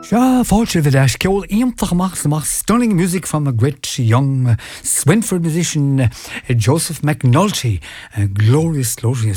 Ja, fáilte bheit eis ceol iontach amach stunning music from a great young Swinford musician, Joseph McNulty. Glorious